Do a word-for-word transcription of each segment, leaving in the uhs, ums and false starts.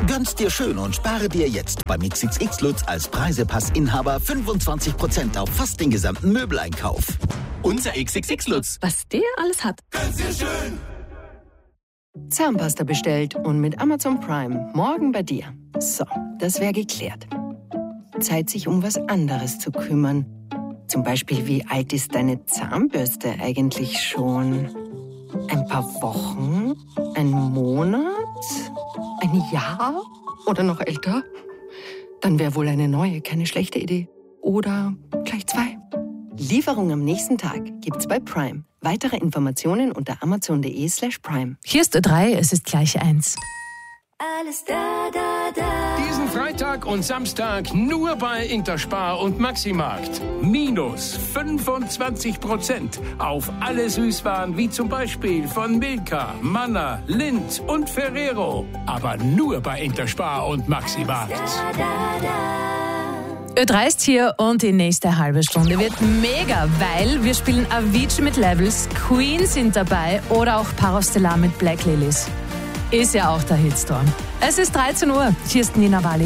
Gönn's dir schön und spare dir jetzt beim X X X Lutz als Preisepassinhaber fünfundzwanzig Prozent auf fast den gesamten Möbeleinkauf. Unser X X X Lutz. Was der alles hat. Gönn's dir schön. Zahnpasta bestellt und mit Amazon Prime morgen bei dir. So, das wäre geklärt. Zeit, sich um was anderes zu kümmern. Zum Beispiel, wie alt ist deine Zahnbürste eigentlich schon? Ein paar Wochen? Ein Monat? Ein Jahr? Oder noch älter? Dann wäre wohl eine neue keine schlechte Idee. Oder gleich zwei. Lieferung am nächsten Tag gibt's bei Prime. Weitere Informationen unter amazon.de slash prime. Hier ist Ö drei, es ist gleich eins. Alles da, da, da. Diesen Freitag und Samstag nur bei Interspar und Maximarkt. Minus fünfundzwanzig Prozent auf alle Süßwaren wie zum Beispiel von Milka, Manna, Lindt und Ferrero. Aber nur bei Interspar und Maximarkt. Da, da, da. Ö drei ist hier und die nächste halbe Stunde wird mega, weil wir spielen Avicii mit Levels, Queen sind dabei oder auch Parostellar mit Black Lilies. Ist ja auch der Hitstorm. Es ist dreizehn Uhr, hier ist Nina Wally.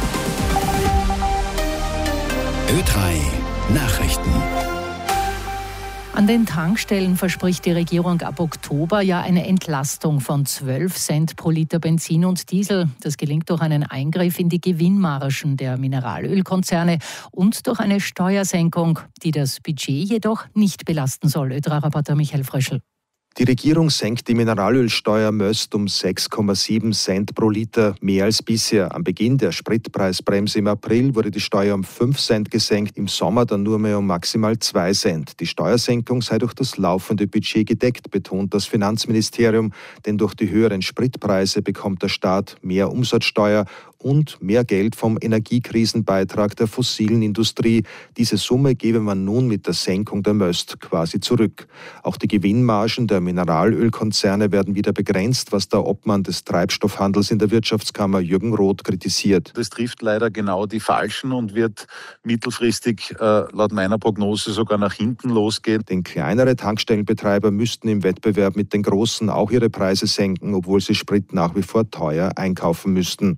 Ö drei Nachrichten. An den Tankstellen verspricht die Regierung ab Oktober ja eine Entlastung von zwölf Cent pro Liter Benzin und Diesel. Das gelingt durch einen Eingriff in die Gewinnmargen der Mineralölkonzerne und durch eine Steuersenkung, die das Budget jedoch nicht belasten soll. Ö drei Reporter Michael Fröschel. Die Regierung senkt die Mineralölsteuer meist um sechs Komma sieben Cent pro Liter, mehr als bisher. Am Beginn der Spritpreisbremse im April wurde die Steuer um fünf Cent gesenkt, im Sommer dann nur mehr um maximal zwei Cent. Die Steuersenkung sei durch das laufende Budget gedeckt, betont das Finanzministerium, denn durch die höheren Spritpreise bekommt der Staat mehr Umsatzsteuer und mehr Geld vom Energiekrisenbeitrag der fossilen Industrie. Diese Summe gebe man nun mit der Senkung der Möst quasi zurück. Auch die Gewinnmargen der Mineralölkonzerne werden wieder begrenzt, was der Obmann des Treibstoffhandels in der Wirtschaftskammer Jürgen Roth kritisiert. Das trifft leider genau die Falschen und wird mittelfristig äh, laut meiner Prognose sogar nach hinten losgehen. Denn kleinere Tankstellenbetreiber müssten im Wettbewerb mit den Großen auch ihre Preise senken, obwohl sie Sprit nach wie vor teuer einkaufen müssten.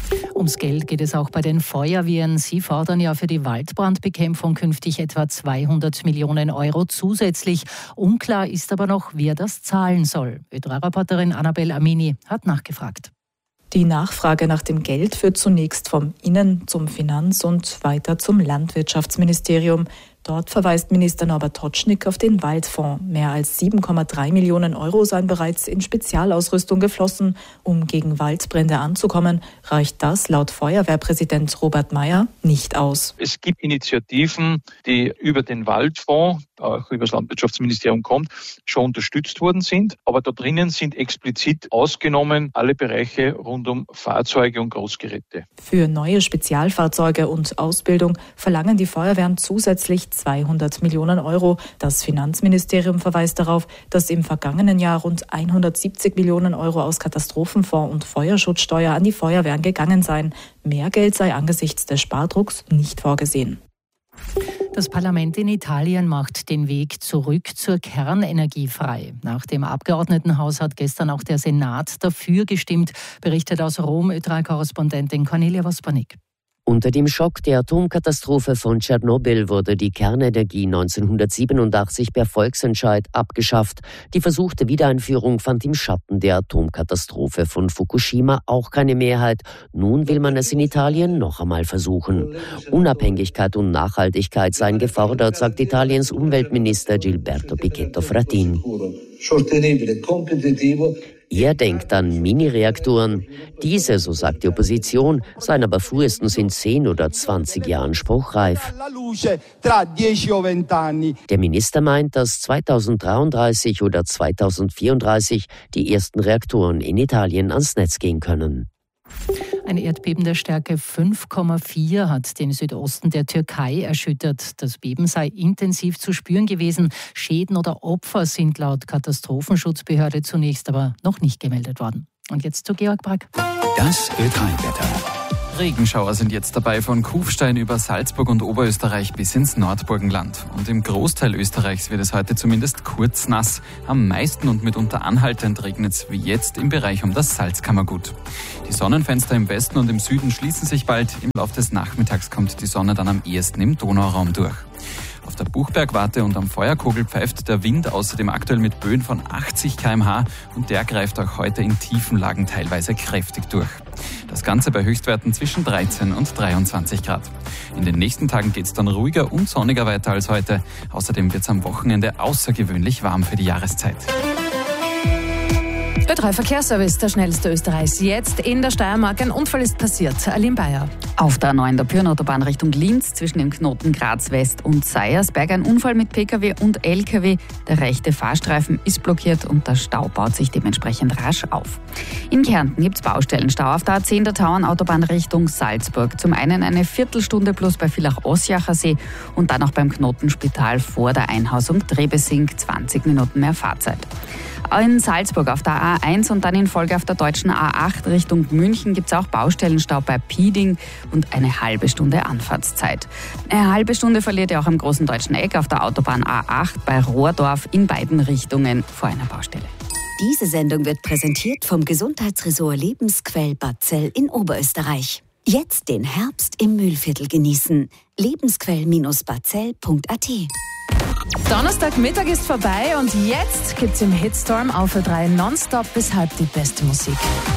Ums Geld geht es auch bei den Feuerwehren. Sie fordern ja für die Waldbrandbekämpfung künftig etwa zweihundert Millionen Euro zusätzlich. Unklar ist aber noch, wer das zahlen soll. Ö drei Reporterin Annabel Amini hat nachgefragt. Die Nachfrage nach dem Geld führt zunächst vom Innen- zum Finanz- und weiter zum Landwirtschaftsministerium. Dort verweist Minister Norbert Totschnig auf den Waldfonds. Mehr als sieben Komma drei Millionen Euro seien bereits in Spezialausrüstung geflossen. Um gegen Waldbrände anzukommen, reicht das laut Feuerwehrpräsident Robert Meyer nicht aus. Es gibt Initiativen, die über den Waldfonds, auch über das Landwirtschaftsministerium kommt, schon unterstützt worden sind. Aber da drinnen sind explizit ausgenommen alle Bereiche rund um Fahrzeuge und Großgeräte. Für neue Spezialfahrzeuge und Ausbildung verlangen die Feuerwehren zusätzlich zweihundert Millionen Euro. Das Finanzministerium verweist darauf, dass im vergangenen Jahr rund hundertsiebzig Millionen Euro aus Katastrophenfonds und Feuerschutzsteuer an die Feuerwehren gegangen seien. Mehr Geld sei angesichts des Spardrucks nicht vorgesehen. Das Parlament in Italien macht den Weg zurück zur Kernenergie frei. Nach dem Abgeordnetenhaus hat gestern auch der Senat dafür gestimmt, berichtet aus Rom Ö drei Korrespondentin Cornelia Vospanik. Unter dem Schock der Atomkatastrophe von Tschernobyl wurde die Kernenergie neunzehnhundertsiebenundachtzig per Volksentscheid abgeschafft. Die versuchte Wiedereinführung fand im Schatten der Atomkatastrophe von Fukushima auch keine Mehrheit. Nun will man es in Italien noch einmal versuchen. Unabhängigkeit und Nachhaltigkeit seien gefordert, sagt Italiens Umweltminister Gilberto Pichetto Fratin. Er denkt an Mini-Reaktoren. Diese, so sagt die Opposition, seien aber frühestens in zehn oder zwanzig Jahren spruchreif. Der Minister meint, dass zweitausenddreiunddreißig oder zweitausendvierunddreißig die ersten Reaktoren in Italien ans Netz gehen können. Ein Erdbeben der Stärke fünf Komma vier hat den Südosten der Türkei erschüttert. Das Beben sei intensiv zu spüren gewesen. Schäden oder Opfer sind laut Katastrophenschutzbehörde zunächst aber noch nicht gemeldet worden. Und jetzt zu Georg Brack. Das Ö drei Wetter. Regenschauer sind jetzt dabei von Kufstein über Salzburg und Oberösterreich bis ins Nordburgenland. Und im Großteil Österreichs wird es heute zumindest kurz nass. Am meisten und mitunter anhaltend regnet es wie jetzt im Bereich um das Salzkammergut. Die Sonnenfenster im Westen und im Süden schließen sich bald. Im Laufe des Nachmittags kommt die Sonne dann am ehesten im Donauraum durch. Auf der Buchbergwarte und am Feuerkogel pfeift der Wind außerdem aktuell mit Böen von achtzig Kilometer pro Stunde und der greift auch heute in tiefen Lagen teilweise kräftig durch. Das Ganze bei Höchstwerten zwischen dreizehn und dreiundzwanzig Grad. In den nächsten Tagen geht es dann ruhiger und sonniger weiter als heute. Außerdem wird es am Wochenende außergewöhnlich warm für die Jahreszeit. Ö drei Verkehrsservice, der schnellste Österreichs. Jetzt in der Steiermark. Ein Unfall ist passiert. Aline Bayer. Auf der A neun der Pyrnenautobahn Richtung Linz zwischen dem Knoten Graz West und Seiersberg ein Unfall mit Pkw und Lkw. Der rechte Fahrstreifen ist blockiert und der Stau baut sich dementsprechend rasch auf. In Kärnten gibt es Baustellenstau auf der A zehn der Tauernautobahn Richtung Salzburg. Zum einen eine Viertelstunde plus bei Villach-Osjacher See und dann auch beim Knotenspital vor der Einhausung Trebesink zwanzig Minuten mehr Fahrzeit. In Salzburg auf der A eins und dann in Folge auf der deutschen A acht Richtung München gibt es auch Baustellenstau bei Pieding und eine halbe Stunde Anfahrtszeit. Eine halbe Stunde verliert ihr auch am großen deutschen Eck auf der Autobahn A acht bei Rohrdorf in beiden Richtungen vor einer Baustelle. Diese Sendung wird präsentiert vom Gesundheitsressort Lebensquell Bad Zell in Oberösterreich. Jetzt den Herbst im Mühlviertel genießen. lebensquell Bindestrich badzell Punkt a t. Donnerstagmittag ist vorbei und jetzt gibt's im Hitstorm auf Ö drei nonstop bis halb die beste Musik.